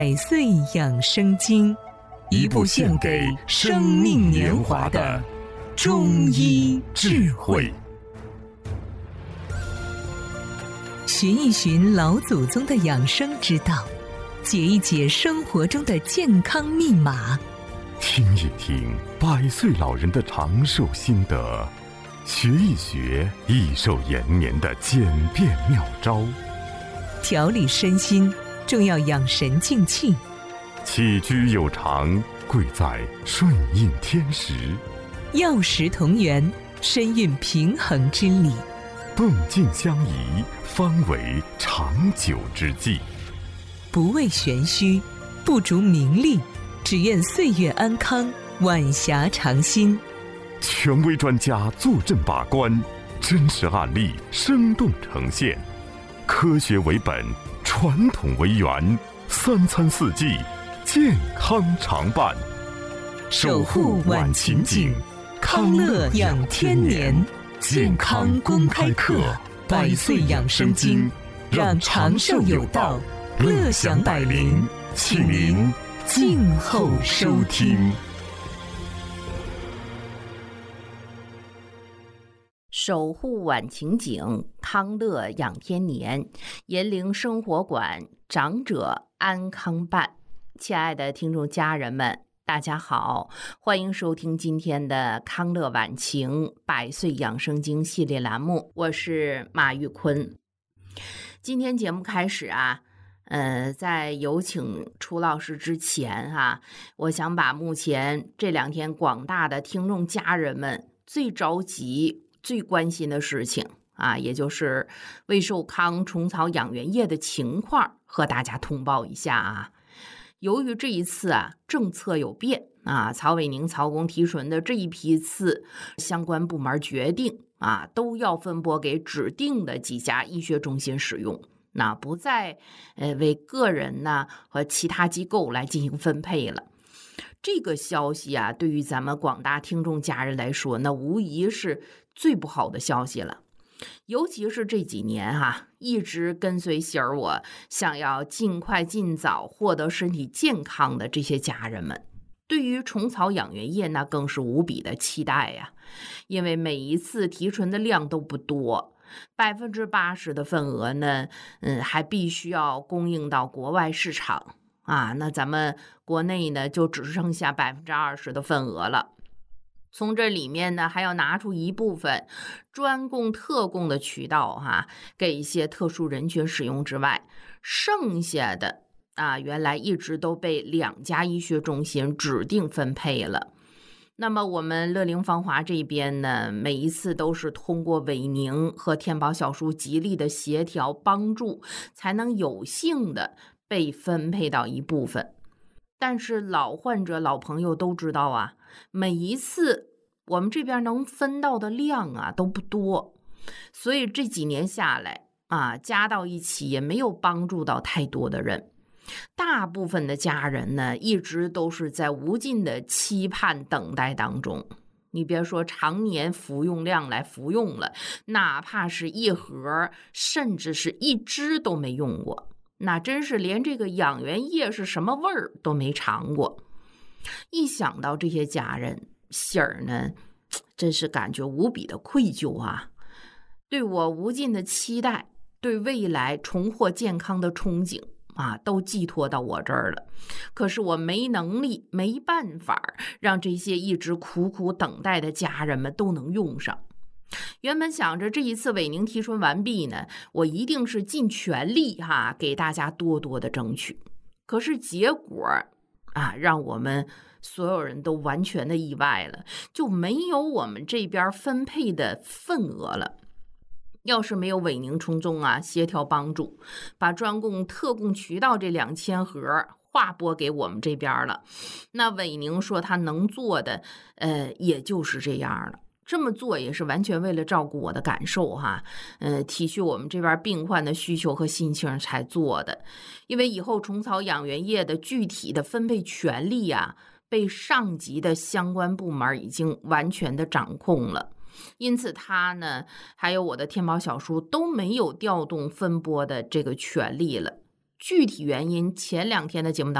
100岁养生经， 一部献给生命年华的中医智慧。 寻一寻老祖宗的养生之道，解一解生活中的健康密码， 听一听100岁老人的长寿心得，学一学益寿延年的简便妙招。 调理身心，重要养神静气。 起居有常，贵在顺应天时。 药食同源，身运平衡之理。 动静相宜，方为长久之计。 不为玄虚，不逐名利，只愿岁月安康，晚霞长新。 权威专家坐镇把关，真实案例生动呈现，科学为本，传统为源，3餐4季，健康常伴。 守护晚晴景，康乐养天年。健康公开课，100岁养生经，让长寿有道，乐享百龄，请您静候收听。 守护晚晴景，康乐养天年，银铃生活馆，长者安康办。亲爱的听众家人们，大家好，欢迎收听今天的康乐晚晴100岁养生经系列栏目，我是马玉坤。今天节目开始在有请楚老师之前我想把目前这2天广大的听众家人们最着急最关心的事情也就是魏寿康虫草养元液的情况和大家通报一下由于这一次政策有变曹伟宁曹公提纯的这一批次相关部门决定都要分拨给指定的几家医学中心使用，那不再为个人和其他机构来进行分配了。这个消息对于咱们广大听众家人来说，那无疑是最不好的消息了。尤其是这几年一直跟随喜儿我想要尽快尽早获得身体健康的这些家人们，对于虫草养元液那更是无比的期待因为每一次提纯的量都不多，80%的份额呢还必须要供应到国外市场那咱们国内呢就只剩下20%的份额了。从这里面呢还要拿出一部分专供特供的渠道给一些特殊人群使用之外，剩下的原来一直都被2家医学中心指定分配了。那么我们乐龄芳华这边呢，每一次都是通过伟宁和天宝小书极力的协调帮助，才能有幸的被分配到一部分。但是老患者老朋友都知道每一次我们这边能分到的量都不多，所以这几年下来加到一起也没有帮助到太多的人。大部分的家人呢一直都是在无尽的期盼等待当中，你别说常年服用量来服用了，哪怕是一盒甚至是一支都没用过，那真是连这个养元液是什么味儿都没尝过。一想到这些家人，喜儿呢真是感觉无比的愧疚对我无尽的期待，对未来重获健康的憧憬都寄托到我这儿了。可是我没能力没办法让这些一直苦苦等待的家人们都能用上。原本想着这一次伟宁提纯完毕呢，我一定是尽全力给大家多多的争取。可是结果让我们所有人都完全的意外了，就没有我们这边分配的份额了。要是没有伟宁从中协调帮助，把专供特供渠道这2000盒划拨给我们这边了，那伟宁说他能做的也就是这样了。这么做也是完全为了照顾我的感受体恤我们这边病患的需求和心情才做的。因为以后虫草养元液的具体的分配权利被上级的相关部门已经完全的掌控了，因此他呢还有我的天宝小书都没有调动分拨的这个权利了。 具体原因前2天的节目当中